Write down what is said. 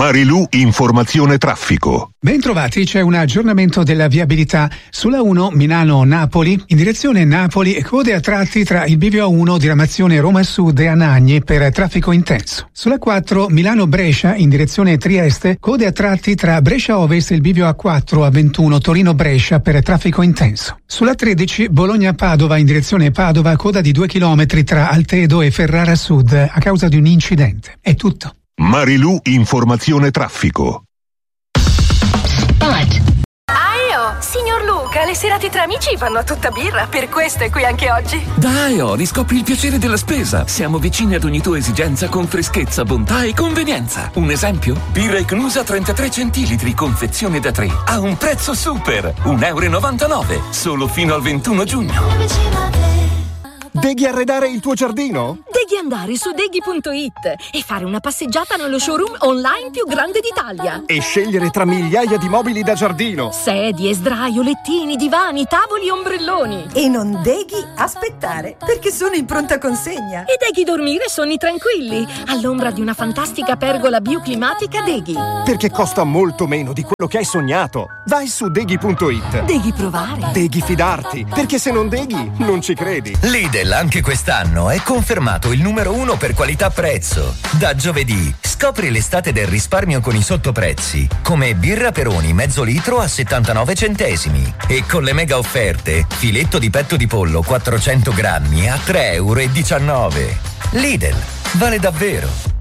Marilù Informazione Traffico. Bentrovati, c'è un aggiornamento della viabilità. Sulla 1 Milano-Napoli, in direzione Napoli, code a tratti tra il bivio A1 diramazione Roma Sud e Anagni per traffico intenso. Sulla 4 Milano-Brescia, in direzione Trieste, code a tratti tra Brescia Ovest e il bivio A4 A21 Torino-Brescia per traffico intenso. Sulla 13 Bologna-Padova, in direzione Padova, coda di 2 chilometri tra Altedo e Ferrara Sud a causa di un incidente. È tutto. Marilù Informazione Traffico. Aio, signor Luca, le serate tra amici vanno a tutta birra, per questo è qui anche oggi. Dai, riscopri il piacere della spesa. Siamo vicini ad ogni tua esigenza con freschezza, bontà e convenienza. Un esempio? Birra Icnusa 33 centilitri, confezione da 3, a un prezzo super, €1,99, solo fino al 21 giugno. Devi arredare il tuo giardino? Devi andare su deghi.it e fare una passeggiata nello showroom online più grande d'Italia. E scegliere tra migliaia di mobili da giardino. Sedie, sdraio, lettini, divani, tavoli e ombrelloni. E non devi aspettare, perché sono in pronta consegna. E devi dormire sonni tranquilli, all'ombra di una fantastica pergola bioclimatica Deghi. Perché costa molto meno di quello che hai sognato. Vai su deghi.it. Devi provare. Devi fidarti, perché se non deghi, non ci credi. Lidl anche quest'anno è confermato il numero 1 per qualità-prezzo. Da giovedì scopri l'estate del risparmio con i sottoprezzi, come birra Peroni mezzo litro a 79 centesimi. E con le mega offerte, filetto di petto di pollo 400 grammi a €3,19. Lidl, vale davvero.